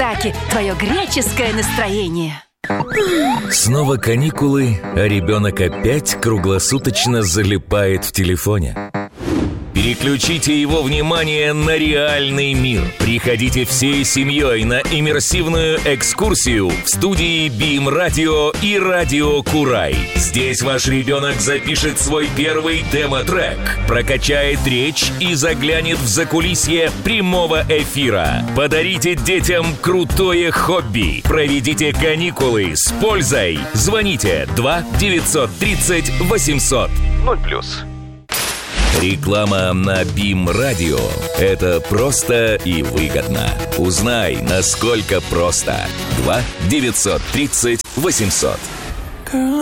Таки, твое греческое настроение. Снова каникулы, а ребенок опять круглосуточно залипает в телефоне. Переключите его внимание на реальный мир. Приходите всей семьей на иммерсивную экскурсию в студии БИМ Радио и Радио Курай. Здесь ваш ребенок запишет свой первый демо-трек, прокачает речь и заглянет в закулисье прямого эфира. Подарите детям крутое хобби. Проведите каникулы с пользой. Звоните 2 930 800 0+. Реклама на БИМ Радио – это просто и выгодно. Узнай, насколько просто. 2 930 800.